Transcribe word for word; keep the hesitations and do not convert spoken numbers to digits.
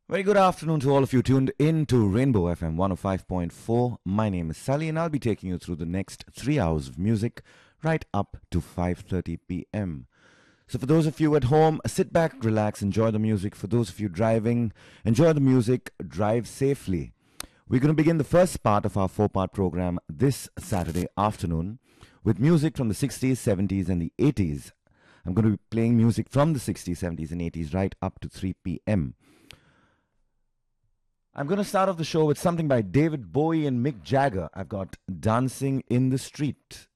Very good afternoon to all of you tuned in to Rainbow F M one oh five point four. My name is Sally and I'll be taking you through the next three hours of music right up to five thirty p m. So for those of you at home, sit back, relax, enjoy the music. For those of you driving, enjoy the music, drive safely. We're going to begin the first part of our four-part program this Saturday afternoon with music from the sixties, seventies and the eighties. I'm going to be playing music from the sixties, seventies and eighties right up to three p m. I'm going to start off the show with something by David Bowie and Mick Jagger. I've got Dancing in the Street.